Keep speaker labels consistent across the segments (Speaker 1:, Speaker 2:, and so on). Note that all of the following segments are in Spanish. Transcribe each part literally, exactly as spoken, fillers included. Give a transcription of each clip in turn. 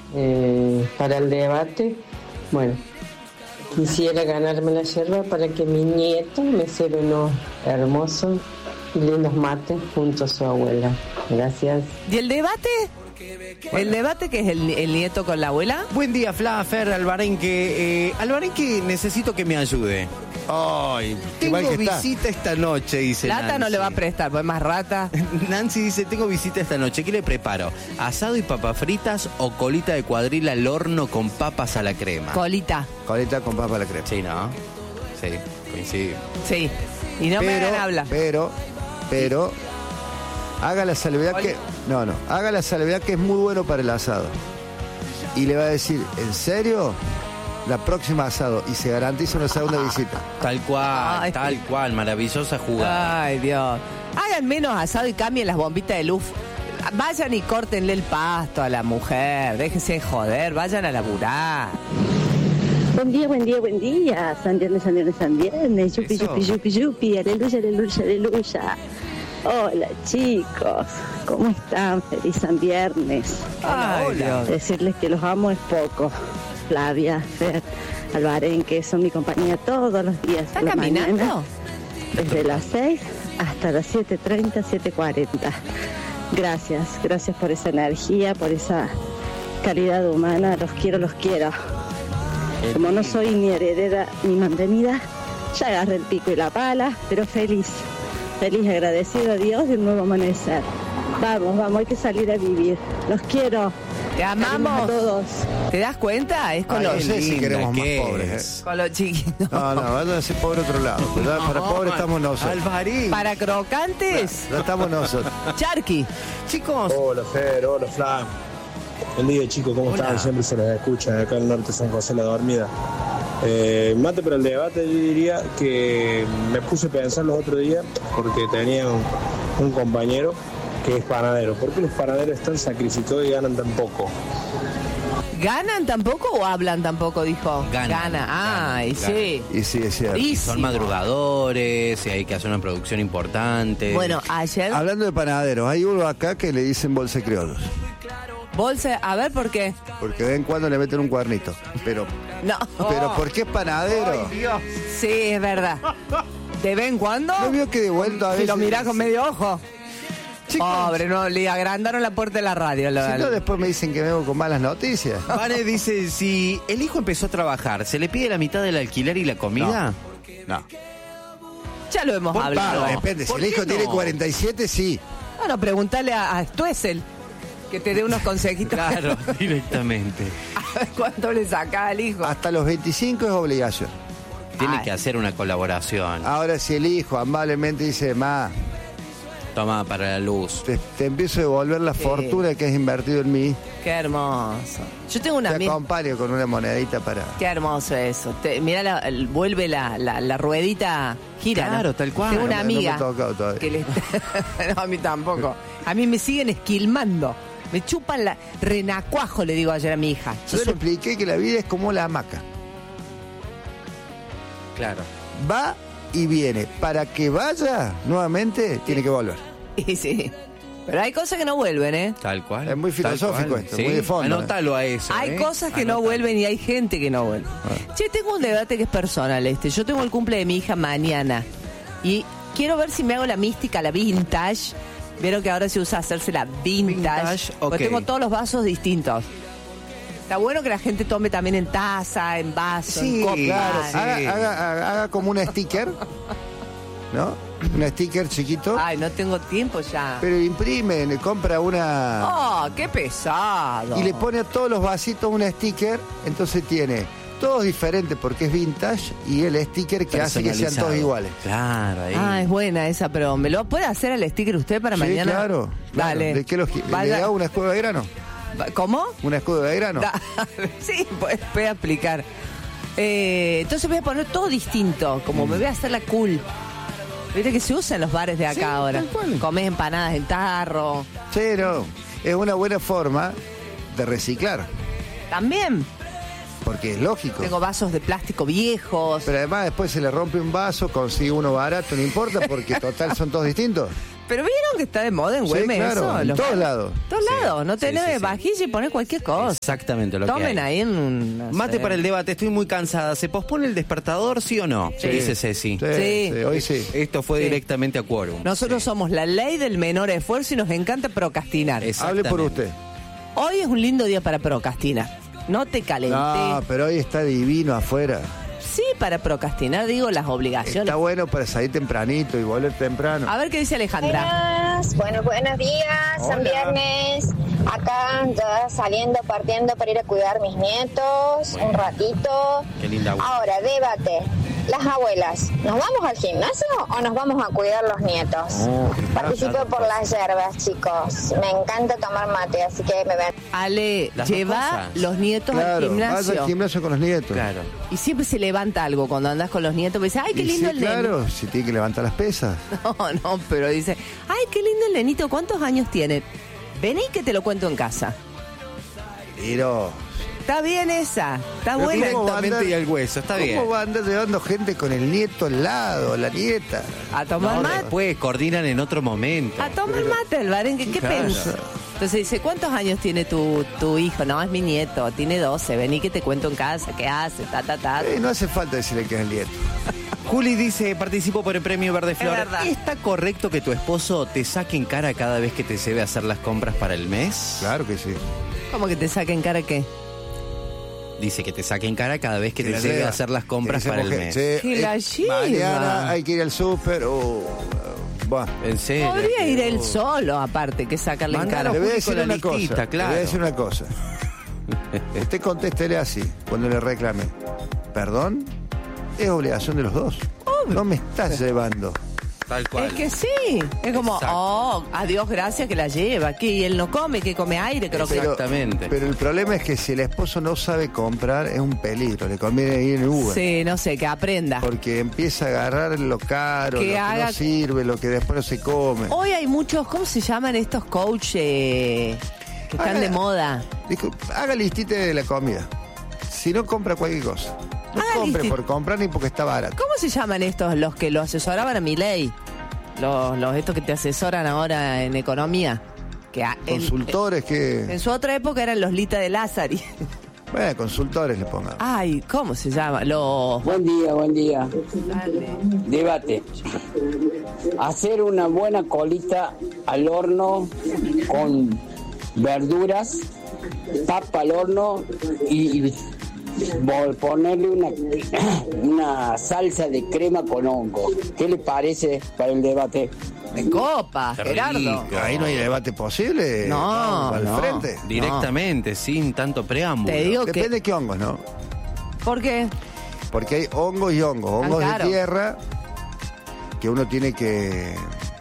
Speaker 1: eh, para el debate. Bueno, quisiera ganarme la yerba para que mi nieto me sirva unos hermosos y lindos mates junto a su abuela. Gracias.
Speaker 2: ¿Y el debate? Bueno. ¿El debate que es el, el nieto con la abuela?
Speaker 3: Buen día, Fla, Fer, Albarenque. Eh, Albarenque, necesito que me ayude. Ay, tengo visita esta noche, dice
Speaker 2: Plata
Speaker 3: Nancy.
Speaker 2: no le va a prestar, pues más rata.
Speaker 3: Nancy dice, tengo visita esta noche, ¿qué le preparo? ¿Asado y papas fritas o colita de cuadril al horno con papas a la crema?
Speaker 2: Colita.
Speaker 4: Colita con papas a la crema.
Speaker 3: Sí, ¿no? Sí, coincido.
Speaker 2: Sí, y no
Speaker 4: pero,
Speaker 2: me hagan habla.
Speaker 4: Pero, pero, haga la salvedad que... No, no, haga la salvedad que es muy bueno para el asado. Y le va a decir, ¿en serio? La próxima asado y se garantiza una segunda visita.
Speaker 3: Tal cual, Ay, tal cual, maravillosa jugada.
Speaker 2: Ay, Dios. Hagan menos asado y cambien las bombitas de luz. Vayan y córtenle el pasto a la mujer. Déjense de joder, vayan a laburar.
Speaker 5: Buen día, buen día, buen día. San Viernes, San Viernes, San Viernes. Yupi, yupi, yupi, yupi. Aleluya, aleluya, aleluya. Hola, chicos. ¿Cómo están? Feliz San Viernes.
Speaker 2: Ay, hola. Dios.
Speaker 5: Decirles que los amo es poco. Flavia, Fer, Albarenque, son mi compañía todos los días.
Speaker 2: ¿Está caminando?
Speaker 5: Mañana, desde las seis hasta las siete treinta, siete cuarenta. Gracias, gracias por esa energía, por esa calidad humana. Los quiero, los quiero. Como no soy ni heredera ni mantenida, ya agarré el pico y la pala, pero feliz. Feliz, agradecido a Dios de un nuevo amanecer. Vamos, vamos, hay que salir a vivir. Los quiero.
Speaker 2: Te amamos
Speaker 5: a todos.
Speaker 2: ¿Te das cuenta? Es con
Speaker 4: Ay,
Speaker 2: los
Speaker 4: no sé si queremos más pobres. ¿eh?
Speaker 2: Con los chiquitos.
Speaker 4: No, no, vayan a ser pobre otro lado. Pues ya para pobres estamos nosotros.
Speaker 3: Alvarín.
Speaker 2: Para crocantes.
Speaker 4: Ya, ya estamos nosotros.
Speaker 2: Charqui.
Speaker 3: Chicos.
Speaker 6: Hola, Fer, hola, Flan. Buen día, chicos, ¿cómo
Speaker 3: Hola.
Speaker 6: están? Siempre se les escucha acá en el norte de San José, La Dormida. Eh, mate para el debate, yo diría que me puse a pensar los otros días porque tenía un, un compañero que es panadero. ¿Por qué los panaderos están sacrificados y ganan tan poco?
Speaker 2: ¿Ganan tampoco o hablan tampoco? Dijo.
Speaker 3: Ganan.
Speaker 2: Gana. Ah,
Speaker 3: Ganan,
Speaker 2: y sí.
Speaker 4: Y sí, es cierto.
Speaker 3: Y son madrugadores, y hay que hacer una producción importante.
Speaker 2: Bueno, ayer.
Speaker 4: Hablando de panaderos, hay uno acá que le dicen bolsa de criollos.
Speaker 2: Bolsa, a ver por qué.
Speaker 4: Porque de vez en cuando le meten un cuernito. Pero,
Speaker 2: No.
Speaker 4: pero ¿por qué es panadero?
Speaker 3: Ay, Dios.
Speaker 2: Sí, es verdad. ¿De vez en cuando?
Speaker 4: ¿No vio que de vuelta a
Speaker 2: Si
Speaker 4: veces...
Speaker 2: lo mirás con medio ojo.
Speaker 4: Chicos,
Speaker 2: Pobre, no, le agrandaron la puerta de la radio. Lo,
Speaker 4: si no, después me dicen que vengo con malas noticias.
Speaker 3: Vane dice, si el hijo empezó a trabajar, ¿se le pide la mitad del alquiler y la comida?
Speaker 4: No.
Speaker 2: Ya lo hemos
Speaker 4: Por-
Speaker 2: hablado.
Speaker 4: Claro, depende. Si
Speaker 3: ¿Por
Speaker 4: el hijo
Speaker 3: qué
Speaker 4: tiene
Speaker 3: no?
Speaker 4: cuarenta y siete, sí.
Speaker 2: Bueno, pregúntale a, a Stuessel que te dé unos consejitos.
Speaker 3: Claro, directamente.
Speaker 2: A ver cuánto le saca al hijo.
Speaker 4: Hasta los veinticinco es obligación.
Speaker 3: Tiene
Speaker 2: Ay.
Speaker 3: que hacer una colaboración.
Speaker 4: Ahora, si el hijo amablemente dice, ma,
Speaker 3: Toma para la luz.
Speaker 4: te, te empiezo a devolver la
Speaker 2: Sí.
Speaker 4: fortuna que has invertido en mí,
Speaker 2: Qué hermoso. Yo tengo una
Speaker 4: te
Speaker 2: amiga.
Speaker 4: acompaño con una monedita para...
Speaker 2: Qué hermoso eso. Te, mirá, la, el- vuelve la, la, la ruedita, gira.
Speaker 3: Claro,
Speaker 2: ¿no?
Speaker 3: tal cual.
Speaker 2: Tengo
Speaker 4: No
Speaker 2: una
Speaker 4: me- no me
Speaker 2: amiga
Speaker 4: ha tocado todavía.
Speaker 2: que le no, a mí tampoco. A mí me siguen esquilmando. Me chupan la... Renacuajo, le digo ayer a mi hija.
Speaker 4: Yo le expliqué que la vida es como la hamaca.
Speaker 3: Claro.
Speaker 4: Va y viene. Para que vaya nuevamente, tiene que volver.
Speaker 2: Y sí. Pero hay cosas que no vuelven, ¿eh?
Speaker 3: Tal cual.
Speaker 4: Es muy
Speaker 3: Tal
Speaker 4: filosófico
Speaker 3: cual.
Speaker 4: esto,
Speaker 3: Sí,
Speaker 4: muy de fondo,
Speaker 3: Anótalo a eso.
Speaker 2: Hay
Speaker 3: ¿eh?
Speaker 2: cosas que no
Speaker 3: Anótalo.
Speaker 2: vuelven y hay gente que no vuelve.
Speaker 4: Ah.
Speaker 2: Che, tengo un debate que es personal este. Yo tengo el cumple de mi hija mañana. Y quiero ver si me hago la mística, la vintage. Vieron que ahora se usa hacerse la vintage.
Speaker 3: Vintage, ok.
Speaker 2: Porque tengo todos los vasos distintos. Está bueno que la gente tome también en taza, en vaso,
Speaker 3: Sí,
Speaker 2: en copa.
Speaker 4: Claro,
Speaker 3: sí.
Speaker 4: haga, haga- haga- haga como un sticker, ¿no? Un sticker chiquito,
Speaker 2: Ay, no tengo tiempo ya.
Speaker 4: pero imprime, le compra una...
Speaker 2: Oh, qué pesado.
Speaker 4: Y le pone a todos los vasitos un sticker, entonces tiene todos diferentes porque es vintage y el sticker que hace que sean todos
Speaker 3: Personalizado.
Speaker 4: iguales.
Speaker 3: Claro, ahí.
Speaker 2: Ah, es buena esa, pero ¿me lo puede hacer el sticker usted para
Speaker 4: Sí,
Speaker 2: mañana?
Speaker 4: claro, claro.
Speaker 2: Dale.
Speaker 4: ¿De qué los qui-
Speaker 2: Vaya-
Speaker 4: ¿Le da una escudo de grano?
Speaker 2: ¿Cómo?
Speaker 4: ¿Una escudo de grano?
Speaker 2: Da- sí, pues voy a explicar. Eh, entonces voy a poner todo distinto, como me voy a hacer la cool. Viste que se usa en los bares de acá
Speaker 4: Sí,
Speaker 2: ahora.
Speaker 4: tal cual.
Speaker 2: Comés empanadas en tarro.
Speaker 4: Sí, no. Es una buena forma de reciclar,
Speaker 2: También
Speaker 4: porque es lógico.
Speaker 2: tengo vasos de plástico viejos.
Speaker 4: Pero además después se le rompe un vaso, consigue uno barato, no importa, porque total son todos distintos.
Speaker 2: Pero vieron que está de moda en
Speaker 4: Sí,
Speaker 2: Güemes
Speaker 4: claro,
Speaker 2: eso.
Speaker 4: en
Speaker 2: Los-
Speaker 4: todos lados.
Speaker 2: todos
Speaker 3: Sí,
Speaker 2: lados. No
Speaker 3: sí,
Speaker 2: tenés
Speaker 3: sí, sí.
Speaker 2: vajilla y ponés cualquier cosa.
Speaker 3: Exactamente lo que
Speaker 2: Tomen
Speaker 3: hay.
Speaker 2: ahí en un... no
Speaker 3: Mate
Speaker 2: sé.
Speaker 3: para el debate, estoy muy cansada. ¿Se pospone el despertador, sí o no?
Speaker 4: Sí.
Speaker 3: Dice Ceci.
Speaker 4: Sí,
Speaker 2: Sí.
Speaker 4: sí, hoy sí.
Speaker 3: Esto fue
Speaker 2: Sí.
Speaker 3: directamente a quórum.
Speaker 2: Nosotros somos la ley del menor esfuerzo y nos encanta procrastinar.
Speaker 3: Exactamente.
Speaker 4: Hable por usted.
Speaker 2: Hoy es un lindo día para procrastinar. No te calenté.
Speaker 4: No, pero hoy está divino afuera.
Speaker 2: Sí, para procrastinar, digo, las obligaciones.
Speaker 4: Está bueno para salir tempranito y volver temprano.
Speaker 2: A ver qué dice Alejandra.
Speaker 7: Buenas, bueno, buenos días, San
Speaker 4: Hola.
Speaker 7: Viernes. Acá ya saliendo, partiendo para ir a cuidar mis nietos un ratito.
Speaker 3: Qué linda abuela.
Speaker 7: Ahora, debate. Las abuelas, ¿nos vamos al gimnasio o nos vamos a cuidar los nietos?
Speaker 3: Oh,
Speaker 7: Participo por las hierbas, chicos. Me encanta tomar mate, así que me ven.
Speaker 2: Ale,
Speaker 3: Las dos
Speaker 2: lleva
Speaker 3: cosas.
Speaker 2: los nietos al
Speaker 4: Claro,
Speaker 2: gimnasio.
Speaker 4: vas al gimnasio con los nietos.
Speaker 3: Claro.
Speaker 2: Y siempre se levanta algo cuando andas con los nietos. Dice, ay, qué
Speaker 4: Y
Speaker 2: lindo
Speaker 4: sí,
Speaker 2: el nene.
Speaker 4: claro, si tiene que levantar las pesas.
Speaker 2: No, no, pero dice, ay, qué lindo el nenito. ¿Cuántos años tiene? Vení que te lo cuento en casa.
Speaker 4: Pero,
Speaker 2: Está bien esa. Está
Speaker 4: Pero
Speaker 2: buena.
Speaker 4: ¿cómo va a
Speaker 3: Directamente
Speaker 4: andar-
Speaker 3: y al hueso, está bien.
Speaker 4: ¿cómo va a andar llevando gente con el nieto al lado, la nieta?
Speaker 2: A tomar
Speaker 3: No,
Speaker 2: mate.
Speaker 3: después coordinan en otro momento.
Speaker 2: A tomar mate, Alvaren, ¿qué, qué
Speaker 3: Claro.
Speaker 2: pensás? Entonces dice, ¿cuántos años tiene tu, tu hijo? No, es mi nieto, tiene doce. Vení que te cuento en casa, ¿qué hace? Ta, ta, ta.
Speaker 4: Eh, no hace falta decirle que es el nieto.
Speaker 3: Juli dice, participo por el premio Verde Flor.
Speaker 2: verdad.
Speaker 3: ¿Está correcto que tu esposo te saque en cara cada vez que te lleve a hacer las compras para el mes?
Speaker 4: Claro que sí.
Speaker 2: ¿Cómo que te saquen cara qué?
Speaker 3: Dice que te saque en cara cada vez que te
Speaker 4: la
Speaker 3: lleve
Speaker 4: lleva.
Speaker 3: a hacer las compras
Speaker 4: Que
Speaker 3: para el
Speaker 4: dice,
Speaker 3: mes.
Speaker 4: "Che,
Speaker 2: Que
Speaker 4: eh,
Speaker 2: la lleva".
Speaker 4: mañana hay que ir al súper o... bueno,
Speaker 3: En serio.
Speaker 2: Podría ir
Speaker 3: que-
Speaker 2: él solo, aparte, que sacarle en
Speaker 3: Mandalo
Speaker 2: cara.
Speaker 4: le voy a
Speaker 3: Juli,
Speaker 4: decir
Speaker 3: con la
Speaker 4: una cosa.
Speaker 3: listita, claro.
Speaker 4: Le voy a decir una cosa. Usted contéstele así, cuando le reclame. ¿Perdón? Es obligación de los dos. No me estás llevando.
Speaker 3: Tal cual.
Speaker 2: Es que sí. Es como,
Speaker 3: Exacto.
Speaker 2: oh, adiós, gracias que la lleva. Que y él no come, que come aire, creo que.
Speaker 4: Pero-
Speaker 3: Exactamente.
Speaker 4: Pero el problema es que si el esposo no sabe comprar, es un peligro. Le conviene ir en Uber.
Speaker 2: Sí, no sé, que aprenda.
Speaker 4: Porque empieza a agarrar lo caro,
Speaker 2: Que
Speaker 4: lo que
Speaker 2: haga-
Speaker 4: no sirve, lo que después no se come.
Speaker 2: Hoy hay muchos, ¿cómo se llaman estos coaches eh, que están
Speaker 4: Haga-
Speaker 2: de moda?
Speaker 4: Dijo, haga listita de la comida. Si no compra cualquier cosa. No
Speaker 2: Haga
Speaker 4: compre
Speaker 2: listi-
Speaker 4: por comprar ni porque está barato.
Speaker 2: ¿Cómo se llaman estos los que lo asesoraban a Milei? Los, los estos que te asesoran ahora en economía. Que a- en,
Speaker 4: Consultores que...
Speaker 2: en su otra época eran los Lita de Lázari.
Speaker 4: Bueno, consultores le pongan.
Speaker 2: Ay, ¿cómo se llama? Los...
Speaker 8: Buen día, buen día. Debate. Hacer una buena colita al horno con verduras, papa al horno y, y vol- ponerle una, una salsa de crema con hongo. ¿Qué le parece para el debate?
Speaker 2: De copa,
Speaker 3: Qué
Speaker 2: Gerardo.
Speaker 3: rico.
Speaker 4: Ahí no hay debate posible.
Speaker 2: No,
Speaker 4: al
Speaker 2: no.
Speaker 4: frente.
Speaker 3: Directamente, sin tanto preámbulo.
Speaker 2: Te digo
Speaker 4: Depende
Speaker 2: que...
Speaker 4: de qué hongos, ¿no?
Speaker 2: ¿Por qué?
Speaker 4: Porque hay hongos y hongos. Hongos
Speaker 2: claro.
Speaker 4: de tierra que uno tiene que...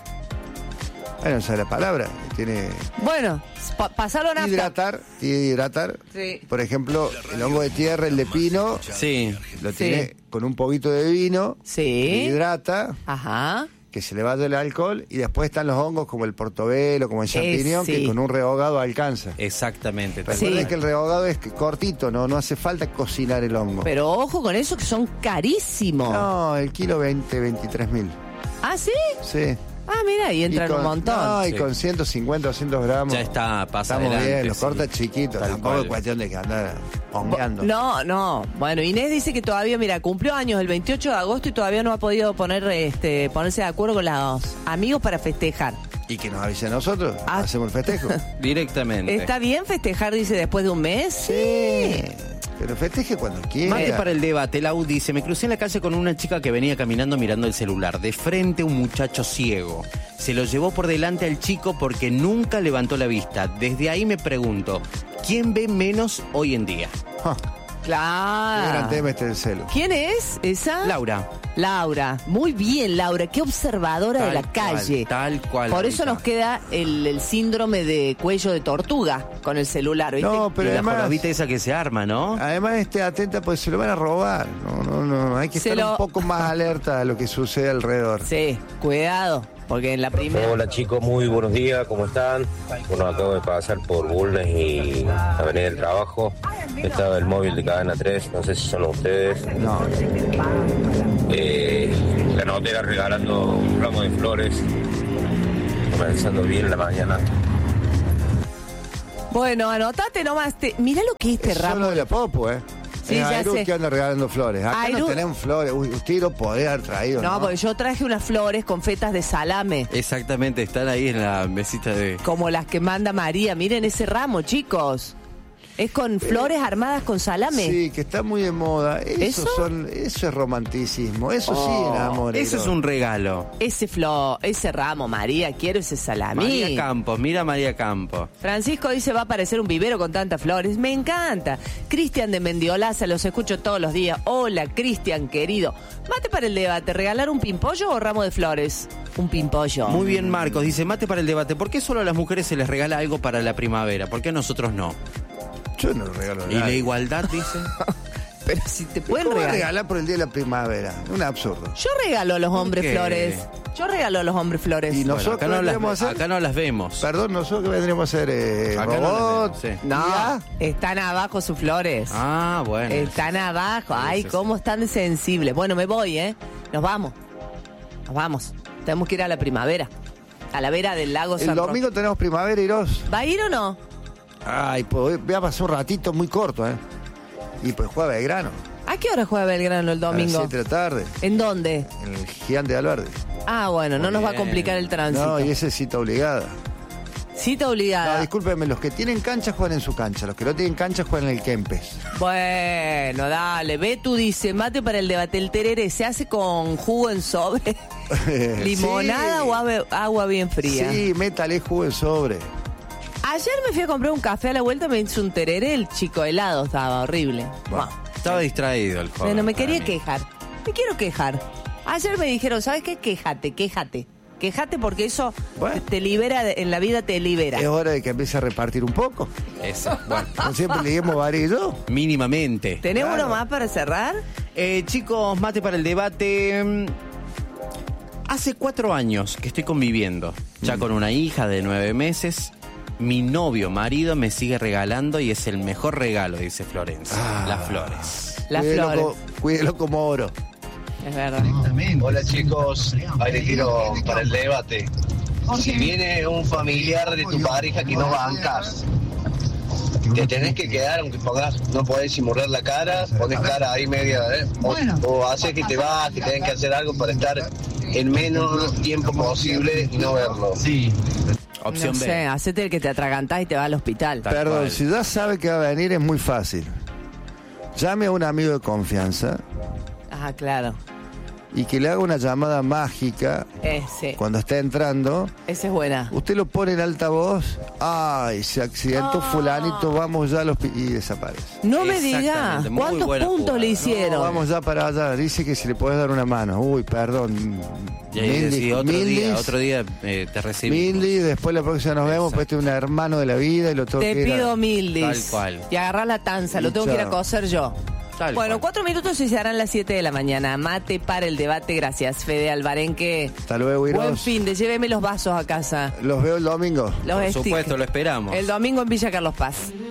Speaker 4: Bueno, no sé la palabra. Tiene...
Speaker 2: Bueno, pa pasalo a nafta.
Speaker 4: Hidratar, hidratar.
Speaker 2: Sí.
Speaker 4: Por ejemplo, el hongo de tierra, el de pino,
Speaker 3: Sí.
Speaker 4: lo
Speaker 2: Sí.
Speaker 4: tiene con un poquito de vino,
Speaker 2: Sí.
Speaker 4: que hidrata,
Speaker 2: Ajá.
Speaker 4: que se le vaya el alcohol, y después están los hongos como el portobelo, como el champiñón,
Speaker 2: sí.
Speaker 4: que con un rehogado alcanza.
Speaker 3: Exactamente. tal
Speaker 4: Recuerden
Speaker 2: Sí.
Speaker 4: que el rehogado es cortito, no, no hace falta cocinar el hongo.
Speaker 2: Pero ojo con eso que son carísimos.
Speaker 4: No, el kilo veinte, veintitrés mil.
Speaker 2: ¿Ah, sí?
Speaker 4: Sí.
Speaker 2: Ah, mira, y entran
Speaker 4: Y con-
Speaker 2: un montón.
Speaker 4: No, y
Speaker 3: Sí.
Speaker 4: con ciento cincuenta, doscientos gramos.
Speaker 3: Ya está, pasa
Speaker 4: Estamos
Speaker 3: adelante,
Speaker 4: bien, los
Speaker 3: sí.
Speaker 4: corta chiquitos.
Speaker 3: Tal
Speaker 4: Tampoco
Speaker 3: cual.
Speaker 4: es cuestión de que andar hongueando.
Speaker 2: No, no. Bueno, Inés dice que todavía, mira, cumplió años el veintiocho de agosto y todavía no ha podido poner, este, ponerse de acuerdo con los amigos para festejar.
Speaker 4: Y que nos avise a nosotros,
Speaker 2: Ah.
Speaker 4: hacemos el festejo.
Speaker 3: Directamente.
Speaker 2: ¿Está bien festejar, dice, después de un mes?
Speaker 4: Sí. Pero festeje cuando quiera.
Speaker 3: Mate para el debate, Lau dice, me crucé en la calle con una chica que venía caminando mirando el celular. De frente un muchacho ciego. Se lo llevó por delante al chico porque nunca levantó la vista. Desde ahí me pregunto, ¿quién ve menos hoy en día?
Speaker 4: Ja, qué gran
Speaker 2: Claro.
Speaker 4: tema este del celo.
Speaker 2: ¿Quién es esa?
Speaker 3: Laura.
Speaker 2: Laura. Muy bien, Laura. Qué observadora de
Speaker 3: Tal
Speaker 2: la
Speaker 3: cual,
Speaker 2: calle.
Speaker 3: tal cual,
Speaker 2: Por eso
Speaker 3: Laurita.
Speaker 2: nos queda el, el síndrome de cuello de tortuga con el celular, ¿viste?
Speaker 4: No, pero
Speaker 3: y la
Speaker 4: además,
Speaker 3: jorobita esa que se arma, ¿no?
Speaker 4: además esté atenta pues se lo van a robar. No, no, no. Hay que
Speaker 2: Se
Speaker 4: estar
Speaker 2: lo-
Speaker 4: un poco más alerta a lo que sucede alrededor.
Speaker 2: Sí, cuidado, porque en la primera...
Speaker 9: Hola chicos, muy buenos días, ¿cómo están? Bueno, acabo de pasar por Bulnes y Avenida del Trabajo. Estaba el móvil de Cadena tres, no sé si son ustedes.
Speaker 4: No.
Speaker 9: Eh, la notera regalando un ramo de flores comenzando bien la mañana.
Speaker 2: Bueno, anotate nomás. Te... Mirá lo que es este
Speaker 4: Es
Speaker 2: ramo.
Speaker 4: solo de la Popo, ¿eh?
Speaker 2: Sí,
Speaker 4: es
Speaker 2: ya
Speaker 4: Airú
Speaker 2: sé.
Speaker 4: que anda regalando flores. Acá
Speaker 2: Airú-
Speaker 4: no tenemos flores. Uy, usted lo podría haber traído,
Speaker 2: No,
Speaker 4: ¿no?
Speaker 2: porque yo traje unas flores con fetas de salame.
Speaker 3: Exactamente, están ahí en la mesita de...
Speaker 2: Como las que manda María. Miren ese ramo, chicos. Es con flores armadas con salame.
Speaker 4: Sí, que está muy de moda. Eso,
Speaker 2: ¿Eso?
Speaker 4: Son, eso es romanticismo. Eso sí,
Speaker 2: Oh,
Speaker 4: amor.
Speaker 3: Eso es un regalo.
Speaker 2: Ese flor, ese ramo, María, quiero ese salami.
Speaker 3: María Campos, mira María Campos.
Speaker 2: Francisco dice, va a parecer un vivero con tantas flores. Me encanta. Cristian de Mendiolaza, los escucho todos los días. Hola, Cristian, querido. Mate para el debate, ¿regalar un pimpollo o ramo de flores? Un pimpollo.
Speaker 3: Muy bien, Marcos, dice, mate para el debate. ¿Por qué solo a las mujeres se les regala algo para la primavera? ¿Por qué a nosotros no?
Speaker 4: Yo no regalo nada.
Speaker 3: ¿Y la igualdad, dice?
Speaker 2: Pero si te pueden
Speaker 4: ¿Cómo
Speaker 2: regalar.
Speaker 4: regalar por el día de la primavera? Un absurdo.
Speaker 2: Yo regalo a los hombres
Speaker 3: qué?
Speaker 2: flores. Yo regalo a los hombres flores.
Speaker 4: Y
Speaker 3: Bueno,
Speaker 4: nosotros
Speaker 3: acá, no las,
Speaker 4: vendríamos a hacer.
Speaker 3: acá no las vemos.
Speaker 4: Perdón, nosotros que vendríamos a hacer eh,
Speaker 3: Acá no las
Speaker 4: robot.
Speaker 3: vemos, sí.
Speaker 2: No,
Speaker 4: ¿Ya?
Speaker 2: están abajo sus flores.
Speaker 3: Ah, bueno.
Speaker 2: Están abajo. Ay,
Speaker 3: sí, sí.
Speaker 2: cómo están de sensibles. Bueno, me voy, ¿eh? Nos vamos. Nos vamos. Tenemos que ir a la primavera. A la vera del lago
Speaker 4: El
Speaker 2: San Roque.
Speaker 4: domingo tenemos primavera, Iros.
Speaker 2: ¿Va a ir o no?
Speaker 4: Ay, pues voy a pasar un ratito muy corto, ¿eh? Y pues juega Belgrano.
Speaker 2: ¿A qué hora juega Belgrano el
Speaker 4: A las
Speaker 2: domingo?
Speaker 4: siete de la tarde.
Speaker 2: ¿En dónde?
Speaker 4: En el Gigante de Alverde.
Speaker 2: Ah, bueno, no
Speaker 3: Muy
Speaker 2: nos va a
Speaker 3: bien.
Speaker 2: complicar el tránsito.
Speaker 4: No, y esa es cita obligada.
Speaker 2: Cita
Speaker 4: No,
Speaker 2: obligada.
Speaker 4: discúlpeme, los que tienen cancha juegan en su cancha. Los que no tienen cancha juegan en el Kempes.
Speaker 2: Bueno, dale. Betu dice, mate para el debate. ¿El tereré se hace con jugo en sobre? ¿Limonada
Speaker 4: Sí.
Speaker 2: o ave- agua bien fría?
Speaker 4: Sí, métale jugo en sobre.
Speaker 2: Ayer me fui a comprar un café a la vuelta, me hizo un tereré, el chico helado estaba horrible.
Speaker 4: Bueno,
Speaker 3: Estaba distraído el joven.
Speaker 2: Bueno, me
Speaker 3: para
Speaker 2: quería
Speaker 3: mí.
Speaker 2: quejar. Me quiero quejar. Ayer me dijeron, ¿sabes qué? Quéjate, quéjate. Quéjate porque eso
Speaker 4: Bueno.
Speaker 2: te, te libera, de- en la vida te libera.
Speaker 4: es hora de que empiece a repartir un poco.
Speaker 3: Eso, bueno,
Speaker 4: No siempre le dimos varios.
Speaker 3: mínimamente.
Speaker 2: ¿Tenemos
Speaker 4: Claro.
Speaker 2: uno más para cerrar?
Speaker 3: Eh, chicos, mate para el debate. Hace cuatro años que estoy conviviendo, ya con una hija de nueve meses. Mi novio, marido, me sigue regalando y es el mejor regalo, dice Florencia.
Speaker 4: Ah.
Speaker 3: Las flores.
Speaker 2: Las
Speaker 4: Cuídelo
Speaker 2: flores.
Speaker 4: co- Cuídelo como oro.
Speaker 2: Es verdad.
Speaker 10: Hola chicos, ahí les tiro para el debate. Si viene un familiar de tu pareja que no bancas, te tenés que quedar aunque pongas, no podés simular la cara, pones cara ahí media, ¿eh? o, o haces que te vas, que tenés que hacer algo para estar el menos tiempo posible y no verlo. Sí.
Speaker 3: Opción
Speaker 2: No
Speaker 3: B.
Speaker 2: sé, hacete el que te atragantás y te va al hospital.
Speaker 3: Tal
Speaker 4: Perdón,
Speaker 3: cual.
Speaker 4: si ya sabe que va a venir es muy fácil. Llame a un amigo de confianza
Speaker 2: Ah, claro.
Speaker 4: y que le haga una llamada mágica
Speaker 2: Ese.
Speaker 4: cuando está entrando.
Speaker 2: Esa es buena.
Speaker 4: Usted lo pone en altavoz. Ay, se accidentó
Speaker 2: Ah.
Speaker 4: fulanito, vamos ya al hospital. Y desaparece.
Speaker 2: No me digas,
Speaker 3: Exactamente, muy
Speaker 2: ¿cuántos
Speaker 3: buena
Speaker 2: puntos
Speaker 3: jugada.
Speaker 2: le
Speaker 3: No,
Speaker 2: hicieron?
Speaker 4: No, vamos ya para allá. Dice que si le podés dar una mano. Uy, perdón.
Speaker 3: Y ahí
Speaker 4: Mil
Speaker 3: decís, otro
Speaker 4: mil
Speaker 3: día,
Speaker 4: dis-
Speaker 3: otro día eh, te recibimos.
Speaker 4: Mildi, después la próxima nos vemos, pues este es un hermano de la vida y lo tengo
Speaker 2: Te
Speaker 4: que ir a-
Speaker 2: pido mil
Speaker 3: Tal
Speaker 2: dis.
Speaker 3: cual.
Speaker 2: Y agarrá la tanza, lo
Speaker 4: Y
Speaker 2: tengo que ir a
Speaker 4: chao.
Speaker 2: coser yo.
Speaker 3: Tal
Speaker 2: Bueno,
Speaker 3: cual.
Speaker 2: cuatro minutos y se harán las siete de la mañana. Mate para el debate, gracias. Fede Albarenque.
Speaker 4: Hasta luego, Iros.
Speaker 2: Buen fin de, lléveme los vasos a casa.
Speaker 4: Los veo el domingo.
Speaker 2: Los
Speaker 3: Por
Speaker 2: stickers.
Speaker 3: supuesto, lo esperamos.
Speaker 2: El domingo en Villa Carlos Paz.